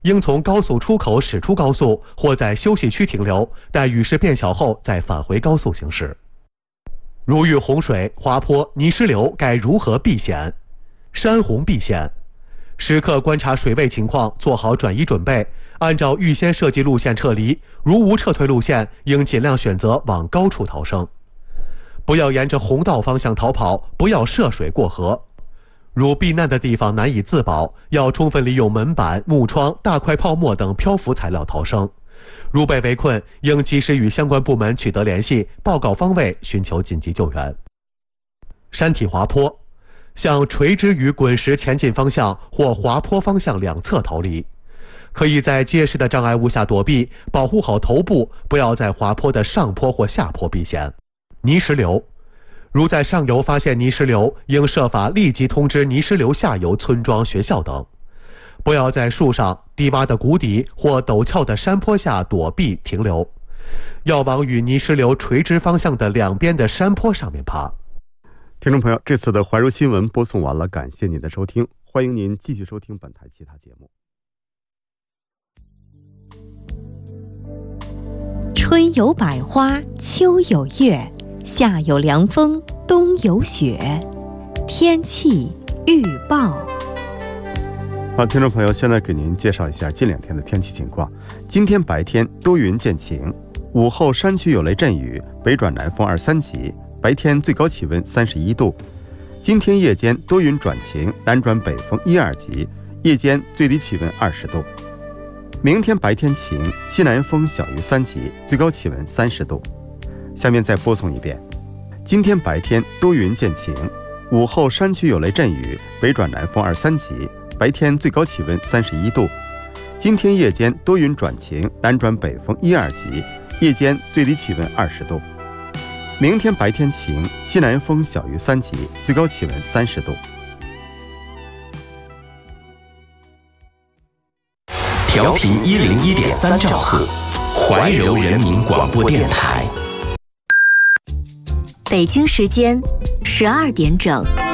应从高速出口驶出高速，或在休息区停留，待雨势变小后再返回高速行驶。如遇洪水、滑坡、泥石流，该如何避险？山洪避险，时刻观察水位情况，做好转移准备，按照预先设计路线撤离。如无撤退路线，应尽量选择往高处逃生。不要沿着洪道方向逃跑，不要涉水过河。如避难的地方难以自保，要充分利用门板、木窗、大块泡沫等漂浮材料逃生。如被围困，应及时与相关部门取得联系，报告方位，寻求紧急救援。山体滑坡，向垂直于滚石前进方向或滑坡方向两侧逃离。可以在结实的障碍物下躲避，保护好头部，不要在滑坡的上坡或下坡避险。泥石流，如在上游发现泥石流，应设法立即通知泥石流下游村庄、学校等。不要在树上、低洼的谷底或陡峭的山坡下躲避停留，要往与泥石流垂直方向的两边的山坡上面爬。 听众朋友，这次的怀柔新闻播送完了，感谢您的收听，欢迎您继续收听本台其他节目。 春有百花，秋有月，夏有凉风，冬有雪。天气预报。 好，听众朋友，现在给您介绍一下近2天的天气情况。今天白天多云见晴，午后山区有雷阵雨，北转南风2、3级，白天最高气温31度。今天夜间多云转晴，南转北风1、2级，夜间最低气温20度。明天白天晴，西南风小于3级，最高气温30度。下面再播送一遍。今天白天多云见晴，午后山区有雷阵雨，北转南风2、3级，白天最高气温31度。今天夜间多云转晴，南转北风1、2级，夜间最低气温20度。明天白天晴，西南风小于3级，最高气温30度。 调频101.3兆赫，怀柔人民广播电台。 北京时间12点整。